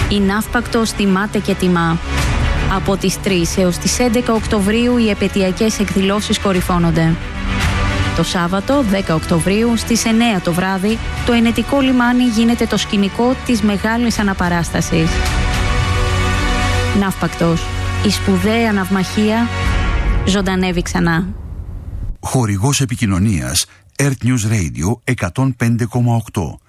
Η Ναύπακτος τιμάται και τιμά. Από τις 3 έως τις 11 Οκτωβρίου οι επαιτειακές εκδηλώσεις κορυφώνονται. Το Σάββατο 10 Οκτωβρίου στις 9 το βράδυ το Ενετικό λιμάνι γίνεται το σκηνικό της μεγάλης αναπαράστασης. Ναύπακτος. Η σπουδαία ναυμαχία ζωντανεύει ξανά. Χορηγός επικοινωνίας Earth News Radio 105,8.